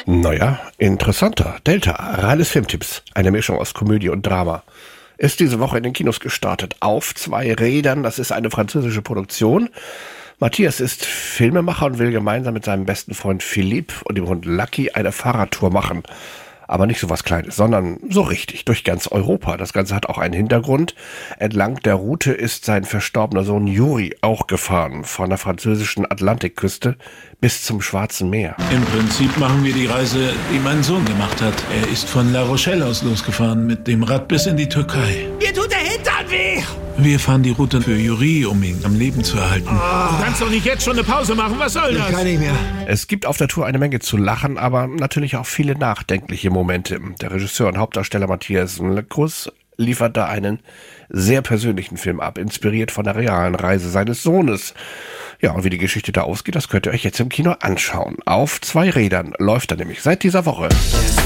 Naja, interessanter. Delta, reines Filmtipps. Eine Mischung aus Komödie und Drama. Ist diese Woche in den Kinos gestartet. Auf 2 Rädern, das ist eine französische Produktion. Matthias ist Filmemacher und will gemeinsam mit seinem besten Freund Philippe und dem Hund Lucky eine Fahrradtour machen. Aber nicht so was Kleines, sondern so richtig, durch ganz Europa. Das Ganze hat auch einen Hintergrund. Entlang der Route ist sein verstorbener Sohn Juri auch gefahren, von der französischen Atlantikküste bis zum Schwarzen Meer. Im Prinzip machen wir die Reise, die mein Sohn gemacht hat. Er ist von La Rochelle aus losgefahren, mit dem Rad bis in die Türkei. Mir tut der Hintern weh! Wir fahren die Route für Juri, um ihn am Leben zu erhalten. Du kannst doch nicht jetzt schon eine Pause machen, was soll das? Ich kann nicht mehr. Es gibt auf der Tour eine Menge zu lachen, aber natürlich auch viele nachdenkliche Momente. Der Regisseur und Hauptdarsteller Matthias Lecruz liefert da einen sehr persönlichen Film ab, inspiriert von der realen Reise seines Sohnes. Ja, und wie die Geschichte da ausgeht, das könnt ihr euch jetzt im Kino anschauen. Auf 2 Rädern läuft er nämlich seit dieser Woche.